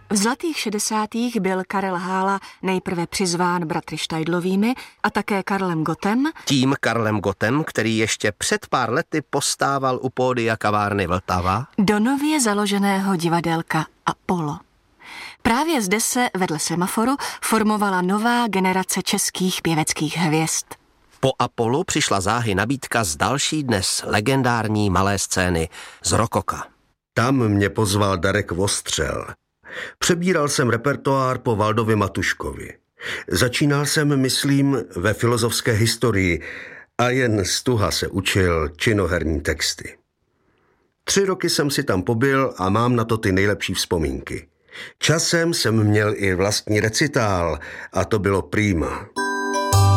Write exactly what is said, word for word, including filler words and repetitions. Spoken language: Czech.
V zlatých šedesátých byl Karel Hála nejprve přizván bratry Štajdlovými a také Karlem Gottem. Tím Karlem Gottem, který ještě před pár lety postával u pódia kavárny Vltava. Do nově založeného divadelka Apollo. Právě zde se vedle Semaforu formovala nová generace českých pěveckých hvězd. Po Apollu přišla záhy nabídka z další dnes legendární malé scény z Rokoka. Tam mě pozval Darek Vostřel. Přebíral jsem repertoár po Valdovi Matuškovi. Začínal jsem, myslím, ve filozofské historii a jen stuha se učil činoherní texty. Tři roky jsem si tam pobyl a mám na to ty nejlepší vzpomínky. Časem jsem měl i vlastní recitál a to bylo prima.